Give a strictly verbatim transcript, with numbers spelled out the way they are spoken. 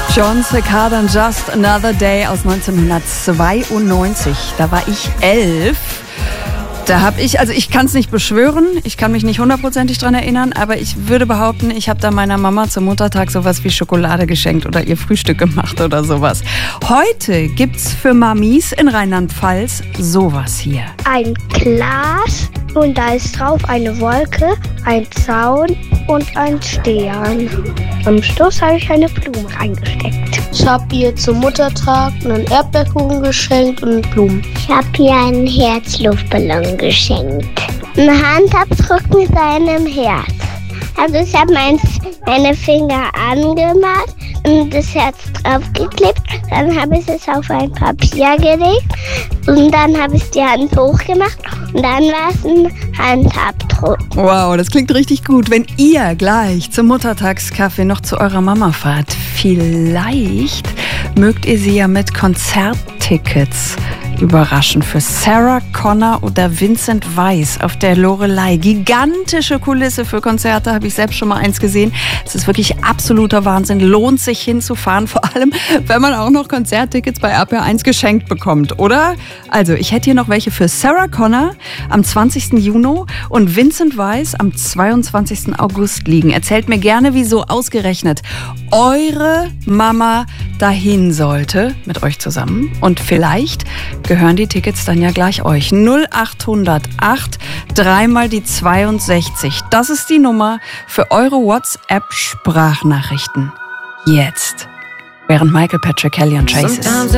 John Cicada and Just Another Day aus neunzehnhundertzweiundneunzig. Da war ich elf. Da habe ich, also ich kann es nicht beschwören, ich kann mich nicht hundertprozentig dran erinnern, aber ich würde behaupten, ich habe da meiner Mama zum Muttertag sowas wie Schokolade geschenkt oder ihr Frühstück gemacht oder sowas. Heute gibt's für Mamis in Rheinland-Pfalz sowas hier. Ein Glas und da ist drauf eine Wolke, ein Zaun und ein Stern. Am Schluss habe ich eine Blume reingesteckt. Ich habe ihr zum Muttertag einen Erdbeerkuchen geschenkt und Blumen. Ich habe ihr einen Herzluftballon geschenkt. Ein Handabdruck mit seinem Herz. Also ich habe mein, meine Finger angemacht und das Herz draufgeklebt. Dann habe ich es auf ein Papier gelegt und dann habe ich die Hand hochgemacht und dann war es ein Handabdruck. Wow, das klingt richtig gut. Wenn ihr gleich zum Muttertagskaffee noch zu eurer Mama fahrt, vielleicht mögt ihr sie ja mit Konzerttickets überraschen für Sarah Connor oder Vincent Weiss auf der Loreley. Gigantische Kulisse für Konzerte, habe ich selbst schon mal eins gesehen. Es ist wirklich absoluter Wahnsinn, lohnt sich hinzufahren, vor allem wenn man auch noch Konzerttickets bei R P R eins geschenkt bekommt, oder? Also ich hätte hier noch welche für Sarah Connor am zwanzigsten Juni und Vincent Weiss am zweiundzwanzigsten August liegen. Erzählt mir gerne, wieso ausgerechnet eure Mama dahin sollte mit euch zusammen und vielleicht gehören die Tickets dann ja gleich euch. null achthundert acht, dreimal die zweiundsechzig. Das ist die Nummer für eure WhatsApp-Sprachnachrichten. Jetzt. Während Michael Patrick Kelly und Traces.